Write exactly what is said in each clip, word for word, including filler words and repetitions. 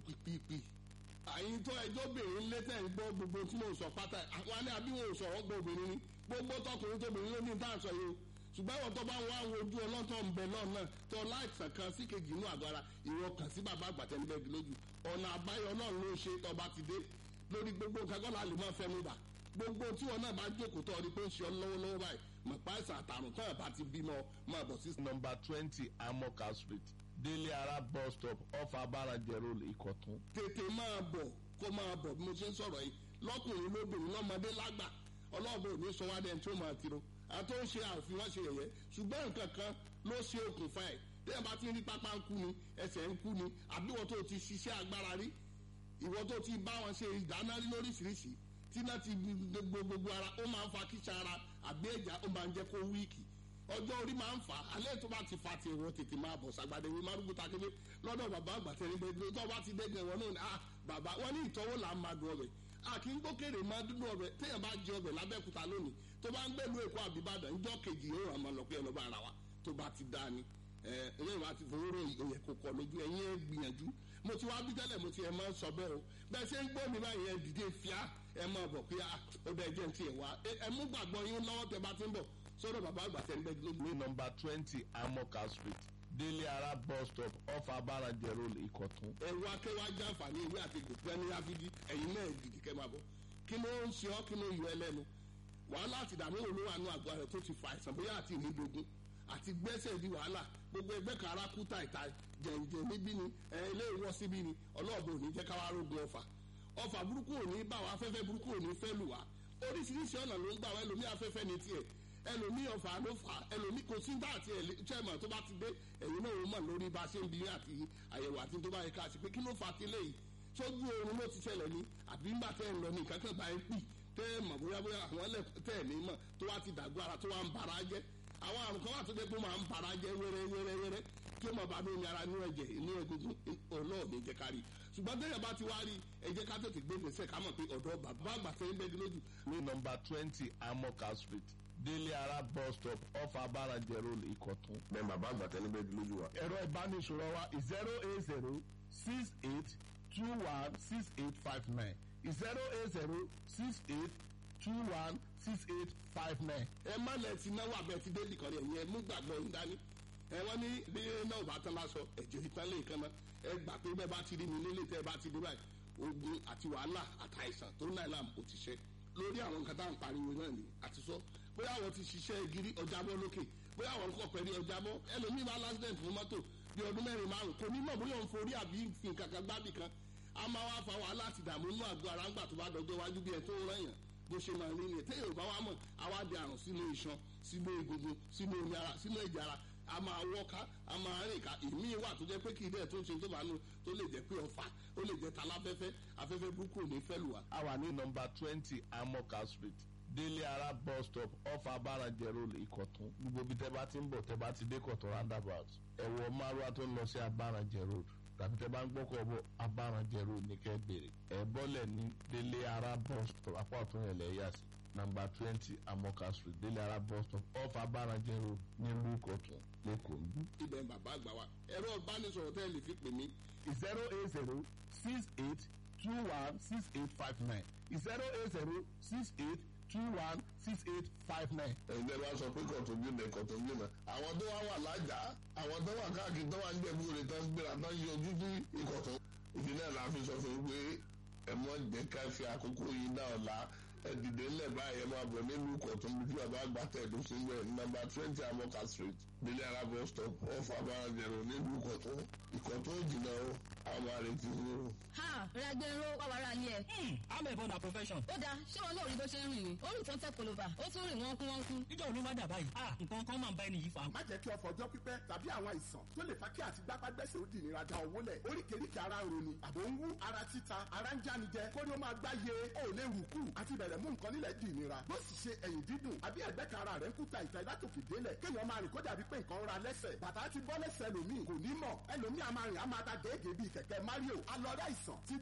pìpìpì àyìn tó ẹjọ́ obìnrin létẹ̀ ń gbọ́ gbogbo tí mo sọ pátá àwọn alẹ́ àbí wọn ò sọ̀rọ̀ gbọ́ obìnrin ni gbogbo tọkùnrin tóbìnrin ló ní tá à ń sọ yìí o ṣùgbọ́n ìwọ̀n tó bá ń wá àwọn ojú ọlọ́tọ̀ ń bẹ náà náà tó láìsàn kan sí kejì inú àgọ́ ara ìwọ kàn sí bàbá àgbàtẹ́nibẹ́gi lójú ọ̀nà àbáyọ náà ló ṣe tó bá ti dé lórí gbogbo nǹkan kọ́ la lè máa fẹ́ mi bà gbogbo tí wọn náà bá jókòó tó ọdí pé ń ṣe ọ lọ́wọ́lọ́wọ́ báyìí mọ̀ pa ẹ̀sán àtàrùn tó ẹ̀ bá ti bímọ máa bọ̀ sí. number twenty Amoka street Délé Ara bus stop off Abarajẹ road Ìkọ̀tún. tètè máa bọ̀ kó máa bọ̀ bí mo ṣe ń sọ̀rọ̀ yìí lọ́kùnrin lóbìnrin lọ́mọdé lágbà ọlọ́ọ̀bẹ ò ní sọ wá dẹ́n tí ó máa tiro àti ó ń ṣe àfihàn ṣe yẹ̀yẹ́ ṣùgbọ́n nǹkan kan ló ṣe okùnfà ẹ̀ bí ẹ bá ti rí pápá ń kú ni ẹsẹ̀ ń kú ni àbí ìwọ tó ti ṣiṣẹ́ agbára rí ìwọ tó ti bá wọn ṣe ìdáná rí lóríṣiríṣi tí náà ti gbogbo gbogbo ara ó máa ń fa kíṣà ara àbí ẹ̀já ó máa ń jẹ́ kó wíìkì ọjọ́ orí máa ń fà á alẹ́ tó bá ti fa ti ìwọ tètè máa bọ̀ sàgbàdé wí márùkù takété lọ́dọ̀ bàbá àgbàtẹ́ni gbẹdúró tó bá ti dẹ́gẹ̀ wọn náà ni ah bàbá wọn ní ìtọ́wò là ń máa dùn ọbẹ̀ a kì í gbókèrè máa dúdú ọbẹ̀ téèyàn bá jẹ ọbẹ̀ lábẹ́kúta lónìí tó bá ń gbẹ̀lú èkó àbíbàdàn ńjọ́ kejì yóò ràn máa lọ pé ẹ lọ bá ara wa tó bá ti dáa ni ẹ ẹ̀yìn wa ti fowó ròyìn òyìn kò kọ lójú ẹ̀yìn ẹ̀ gbìyànjú mo ti wá bí tẹ́lẹ̀ mo ti ẹ̀ máa ń sọ bẹ́ẹ̀ o bẹ́ẹ̀ ṣe ń gbọ́ mi báyìí ẹ̀ dìde fíà ẹ̀ máa bọ̀ pé ó bẹ́ẹ̀ jẹ́ ti ẹ̀ wá ẹ̀ mú gbàgbọ́ yín lọ́wọ́ tẹ bá ti ń bọ̀ sọ́dọ̀ bàbá àgbà tẹ̀ ń bẹ́ẹ̀ lójú. ní number twenty Amoka street Délé Ara bus stop off Abarajẹ road Ìkọ̀tún. ẹ̀rù akẹ́wà jàǹfààní ìwé àti gòkè ní áfídí ẹ̀yin náà dìde kẹ́ máa bọ̀ kí ló ń ṣe ọ́ kí ló yọ ẹlẹ́nu wàhálà àti ìdààmú wo ló wà ní àgọ́ rẹ̀ tó ti fa àìsàn bóyá àti ìnídogun àti gbẹ́sẹ̀ di wàhálà gbogbo ẹgbẹ́ kan ara kú tàìtà jẹ̀ǹjẹ̀ níbí ni ilé ìwọ́ síbí ni ọlọ́ọ̀bù ò ní jẹ́ káwá rógun ọfà ọfà burúkú ò ní bá wa afẹ́fẹ́ burúkú ò ní fẹ́ lù wá oríṣiríṣi ọ̀nà ló ń gbà wá ẹlòmí afẹ́fẹ́ ní tiẹ̀ ẹlòmí ọfà ló fà ẹlòmí kò sí dá àti ẹ̀lẹ́tẹ̀mọ̀ tó bá ti dé ẹ̀yin náà ó mọ̀ lórí bá a ṣe ń bí àti àyẹ̀wò àti tó bá yẹ ká ṣe pé kí ló fà á ti léyìí sójú oorun ló ti ṣẹlẹ̀ ní àbí ńgbà tẹ́ ẹ̀ ń lọ ní nǹkan kan bá ẹ pì tẹ́ ẹ mọ̀ bóyá bóyá àwọn ẹlẹ́ tẹ́ ẹ̀ ní mọ̀ tó wá ti dàgbọ́ ara tó wá ń bara jẹ́ àwọn àrùn kan wà tó dé pé máa ń bara jẹ́ wẹ́rẹ́ wẹ́rẹ́ wẹ́rẹ́ kí ó mọ̀ bá lómi ara inú ẹ̀jẹ̀ inú egungun ọlọ́ọ̀ ní jẹ́ ká rí ṣùgbọ́n tẹ́yẹ̀ bá ti wá rí ẹ jẹ́ ká tètè gbé gbèsè ká mọ̀ pé ọ̀dọ́ bàbá àgbà tẹ́yẹ̀ bẹ́ẹ̀ lójú. ní number twenty Amoka street Délé Ara bus stop off Abarajẹ road Ìkọ̀tún. bẹ́ẹ̀ bàbá àgbà tẹ́lẹ̀ bẹ́ẹ̀ lójú wa. ẹ̀rọ ìbánisọ̀rọ̀ wa zero eight zero six eight two one six eight five nine zero eight zero six eight two one six eight five nine. ẹ má lẹ ti náwó abẹ ti dé nìkan rẹ yẹn mú gbàgbọ́ yín dání ẹ wọ́n ní bí náà bá tán lásọ ẹ̀jẹ̀ ìtàn lè kan náà ẹ gbà pé bẹ́ẹ̀ bá ti rí mi nílé tẹ́ ẹ bá ti dé báyìí ogun àti wàhálà àtàìsàn tó náà làm ó ti ṣe lórí àwọn nǹkan tá à ń pariwo náà ni àti sọ bóyá àwọn ti ṣiṣẹ́ gírí ọjàbọ́ lókè bóyá àwọn nǹkan pẹ̀lú ọjàbọ́ ẹlòmíì bá lásìdẹ̀ntì fún mọ́tò bí ọdún mẹ́rin márùn kò ní mọ̀ bóyá òun forí àbí nǹkan kan gbábì kan a máa wá fa wàhálà àti ìdààmú inú àgọ́ ara ńgbà tó bá dọjọ́ iwájú bí ẹ tó ń rẹ̀yàn bó ṣe máa rí ni téèyàn ò bá wá mọ̀ àwa di àrùn sínú iṣan sínú egungun sínú omi ara sínú ẹ̀jẹ̀ ara a máa wọ́ká a máa rìn ká ìmí wà tó jẹ́ pé kì í dẹ̀ tó ń ṣe tó bá nù tó lè jẹ́ pé ọ̀fà ó lè jẹ́ taláfẹ́fẹ́ afẹ́fẹ́ burúkú ò ní fẹ́ lù wá. a wà ní number twenty Amoka street Délé Ara bus stop off Abarajẹ road Ìkọ̀tún gbogbo ibi tẹ́ bá ti ń bọ̀ tẹ́ bá ti dé Ìkọ̀tún roundabout ẹ̀wọ̀ márùwá tó ń lọ sí Abarajẹ road tàbí tẹ́ bá ń gbọ́kọ̀ bọ̀ Abarajẹ road ní kẹ́ bèrè ẹ̀ bọ́lẹ̀ ní Délé Ara bus stop apá ọ̀tún yẹn lẹ̀ yà sí number twenty Amoka street Délé Ara bus stop off Abarajẹ road nílùú Ìkọ̀tún lẹ́kọ̀ọ́ ń bú. ibẹ̀ ń bàbá àgbà wa ẹ̀rọ ìbánisọ̀rọ̀ tẹ́ ẹ lè fi pè mí. zero eight zero six eight two one six eight five nine zero eight zero six eight two one six eight five nine. ẹ̀yin tẹ́ bá sọ pé kọ̀tún bí ọ̀nà kọ̀tún bí ọ̀nà àwọn tó wá wà lájà àwọn tó wà káàkiri tó wà ń jẹ̀bú rẹ̀ tó ń gbéra tó ń yọjú sí Ìkọ̀tún ìdílé la fi sọ fún pé ẹ mọ̀ jẹ́ ká fi àkókò yìí náà ọ̀la ẹ dìde ńlẹ̀ báyìí ẹ máa bọ̀ nílùú Ìkọ̀tún bí tí bàbá àgbà tẹ̀ ló sí bẹ́ẹ̀ number twenty Amoka street Délé Ara bus stop off Abarajẹ road nílùú Ìkọ̀tún Ìkọ̀tún jìnnà o àwọn àrètí o. ha ragbero wàwàrà ni ẹ. I'm a born a profession. ó dáa ṣé wọn náà rí bó ṣe ń rìn ni ó rìn tó ń tẹ kolova ó tún rìn wọ́n kú wọ́n kú. níjọ́ olú wá dà báyìí ah nǹkan kan máa ń bá ẹni yìí fà. má jẹ́ kí ọ̀fọ̀ ọjọ́ pípẹ́ tàbí àwọn àìsàn tó lè fa kí àti gbápágbẹ́sẹ̀ ó di ìnira da owó lẹ̀ oríkèéríkèé ara ń roni àbò ń wú ara títa ara ń jánijẹ kó ní ó máa gbáyé ó lè wù kú àti bẹ̀rẹ̀ mú nǹkan nílẹ̀ di ìnira bó sì ṣe ẹ̀yìn dídùn àbí ẹ̀gbẹ́ kan ara rẹ̀ ń kúta ìta ìlátòkè délẹ̀ kéèyàn máa rìn kó dàbí pé nǹkan ra lẹ́sẹ̀ bàtà ti bọ́ lẹ́sẹ̀ ẹlòmíì kò ní mọ̀ ẹlòmíì a máa rìn a máa ta gèégèé bíi kẹ̀kẹ́ Mario alọ́rẹ́ àìsàn ti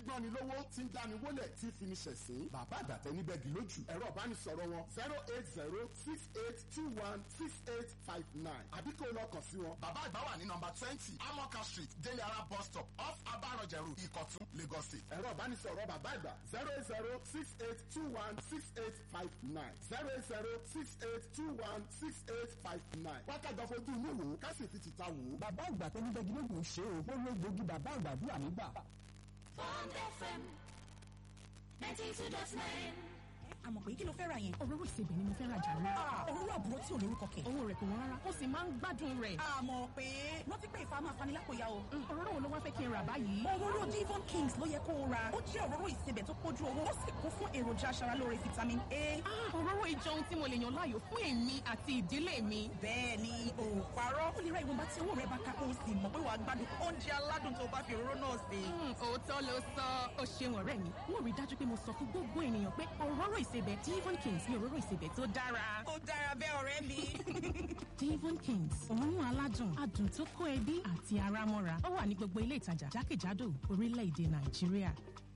gbọ́ni lówó tí ń dáni wólẹ̀ tí fi ní ṣẹ̀sín bàbá àgbàtẹ́ níbẹ̀ gì lójú ẹ̀rọ ìbánisọ̀rọ̀ wọn zero eight zero six eight two one six eight five nine àbí kó lọ kàn sí wọn. bàbá àgbà wà ní nọ́mbà twenty amoka street délé ara bus stop off abarọ̀jẹ̀rù ìkọ̀tún lagos state. ẹ̀rọ ìbánisọ̀rọ̀ bàbá àgbà zero eight zero six eight two one six eight five nine zero eight zero six eight two one six eight five nine. wákàtí fojú inú wò ó ká sì fi tìta wò ó. bàbá àgbà tó ní bẹ́gi lóògùn ṣe o ó ló gbòógì bàbá àgbà bí àmì gbà. Bond F M ninety two dot nine. àmọ̀ pé kí ló fẹ́ ra yẹn. òróró ìsebẹ̀ ni mo fẹ́ ra jàre. òróró àbúrò tí ò lórúkọ kẹ̀. owó rẹ̀ kò wọ́n rárá ó sì máa ń gbádùn rẹ̀. àmọ̀ pé rántí pé ìfà máa fani lápò ya o. òróró wo ló wá fẹ́ kí n rà báyìí. òróró Devon Kings ló yẹ kó o ra. ó jẹ́ òróró ìsebẹ̀ tó pójú owó ó sì kún fún èròjà aṣaralóore vitamin A. òróró ìjọ ohun tí mo lè yàn láàyò fún èmi àti ìdílé mi. bẹ́ẹ̀ ni ò parọ́. ó lè ra ìwọ̀nba tí owó rẹ̀ bá ká kó o sì mọ̀ pé wàá gbádùn oúnjẹ aládùn tó bá fi òróró náà sè. òótọ́ ló sọ ó ṣeun ọ̀rẹ́ mi. mo rí dájú pé mo sọ fún gbogbo ènìyàn pé òróró ìsebẹ̀ Devon Kings ní òróró ìsebẹ̀ tó dára. ó dára bẹ́ẹ̀ ọ̀rẹ́ mi. Devon Kings òórùn aládùn adùn tó kó ẹbí àti ara mọ́ra ó wà ní gbogbo ilé ìtajà jákèjádò orílẹ̀-èdè Nàìjíríà.